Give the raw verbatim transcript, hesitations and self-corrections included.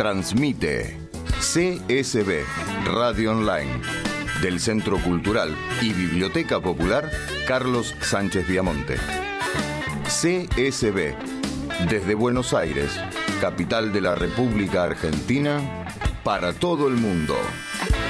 Transmite C S B Radio Online del Centro Cultural y Biblioteca Popular Carlos Sánchez Viamonte. C S B desde Buenos Aires, capital de la República Argentina, para todo el mundo.